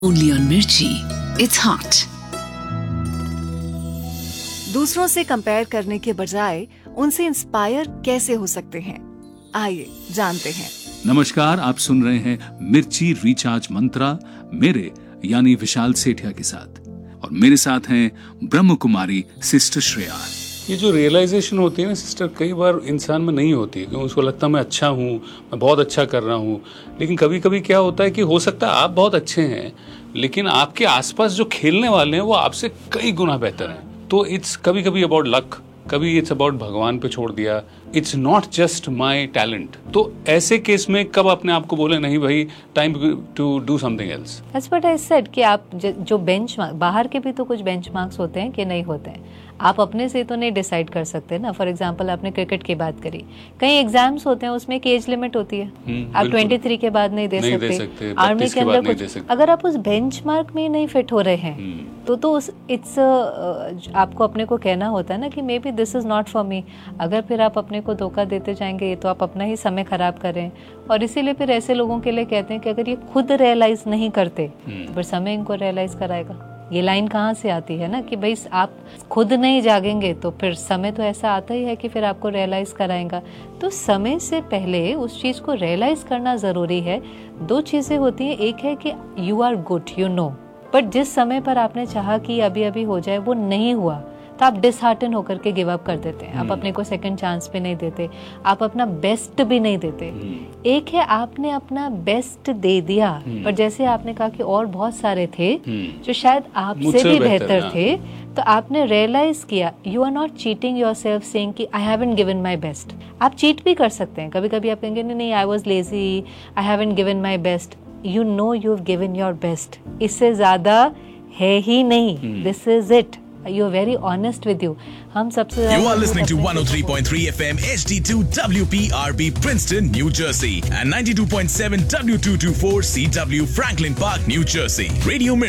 Only on Mirchi. It's hot. दूसरों से compare करने के बजाय उनसे इंस्पायर कैसे हो सकते हैं, आइए जानते हैं। नमस्कार, आप सुन रहे हैं मिर्ची रिचार्ज मंत्रा मेरे यानी विशाल सेठिया के साथ, और मेरे साथ हैं ब्रह्म कुमारी सिस्टर श्रेया। ये जो रियलाइजेशन होती है ना सिस्टर, कई बार इंसान में नहीं होती है, क्योंकि उसको लगता है मैं अच्छा हूँ, मैं बहुत अच्छा कर रहा हूँ। लेकिन कभी कभी क्या होता है कि हो सकता है आप बहुत अच्छे हैं, लेकिन आपके आसपास जो खेलने वाले हैं वो आपसे कई गुना बेहतर हैं। तो इट्स कभी कभी अबाउट लक, कभी इट्स अबाउट भगवान पे छोड़ दिया। It's not just my talent. तो ऐसे केस में कब अपने आप को बोले नहीं भाई, time to do something else. That's what I said कि आप जो बेंचमार्क, बाहर के भी तो कुछ बेंचमार्क्स होते हैं कि नहीं होते हैं, आप अपने से तो नहीं डिसाइड कर सकते ना। फॉर एग्जांपल आपने क्रिकेट की बात करी, कई एग्जाम्स होते हैं उसमें एक एज लिमिट होती है, आप 23 के बाद नहीं दे सकते, आर्मी के अंदर कुछ। अगर आप उस बेंचमार्क में नहीं फिट हो रहे हैं तो इट्स आपको अपने को कहना होता है ना कि may be this is not for me. अगर फिर आप अपने को धोखा देते जाएंगे तो आप अपना ही समय खराब करें। और इसीलिए फिर ऐसे लोगों के लिए कहते हैं कि अगर ये खुद रियलाइज नहीं करते तो फिर समय इनको रियलाइज कराएगा। ये लाइन कहाँ से आती है ना कि भाई आप खुद नहीं जागेंगे तो फिर समय तो ऐसा आता ही है कि फिर आपको रियलाइज कराएगा। तो समय से पहले उस चीज को रियलाइज करना जरूरी है। दो चीजें होती हैं, एक है कि you are good, you know, but जिस समय पर आपने चाहा कि अभी अभी हो जाए वो नहीं हुआ तो आप डिसहार्टन होकर के गिव अप कर देते हैं। आप अपने को सेकंड चांस भी नहीं देते, आप अपना बेस्ट भी नहीं देते। एक है आपने अपना बेस्ट दे दिया, पर जैसे आपने कहा कि और बहुत सारे थे जो शायद आपसे भी बेहतर थे, तो आपने रियलाइज किया you are not cheating yourself saying कि I haven't given my best. आप चीट भी कर सकते हैं, कभी कभी आप कहेंगे नहीं I was lazy, I haven't given my best. You know you have given your best, इससे ज्यादा है ही नहीं। This is it, you are very honest with you. हम सबसे You are listening to 103.3 FM HD2 WPRB Princeton, New Jersey and 92.7 W224 CW Franklin Park, New Jersey. Radio Mirchi.